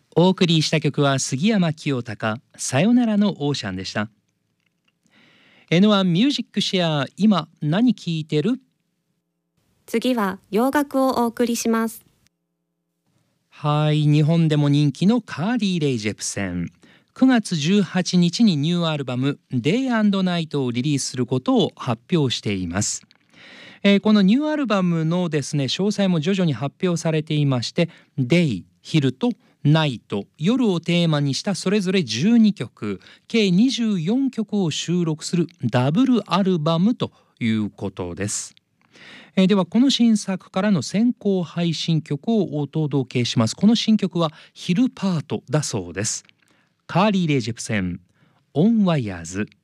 お送りした曲は杉山清貴、さよならのオーシャンでした。N1 ミュージックシェア、今何聴いてる？ 次は洋楽をお送りします。 はい、日本でも人気のカーリー・レイ・ジェプセン。9月18日にニューアルバム Day and Night をリリースすることを発表しています。このニューアルバムのですね、詳細も徐々に発表されていまして、Day、昼とナイト、夜をテーマにしたそれぞれ12曲、計24曲を収録するダブルアルバムということです。ではこの新作からの先行配信曲をお届けします。この新曲は昼パートだそうです。カーリー・レイ・ジェプセン、オン・ワイヤーズ。